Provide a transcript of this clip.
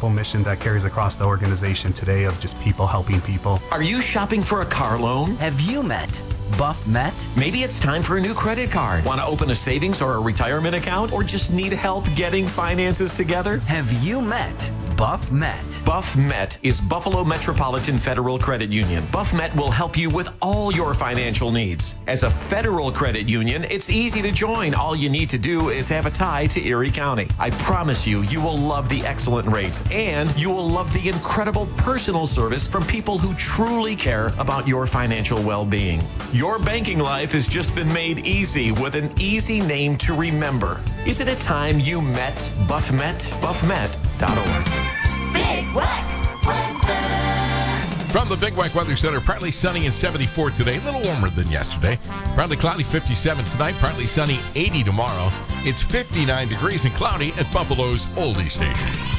simple mission that carries across the organization today of just people helping people. Are you shopping for a car loan? Have you met Buff Met? Maybe it's time for a new credit card. Want to open a savings or a retirement account? Or just need help getting finances together? Have you met Buff Met? Buff Met is Buffalo Metropolitan Federal Credit Union. Buff Met will help you with all your financial needs. As a federal credit union, it's easy to join. All you need to do is have a tie to Erie County. I promise you, you will love the excellent rates and you will love the incredible personal service from people who truly care about your financial well-being. Your banking life has just been made easy with an easy name to remember. Isn't it time you met Buff Met? BuffMet.org. Big Wack Weather. From the Big Wack Weather Center, partly sunny and 74 today, a little warmer than yesterday. Partly cloudy, 57 tonight, partly sunny, 80 tomorrow. It's 59 degrees and cloudy at Buffalo's Oldie Station.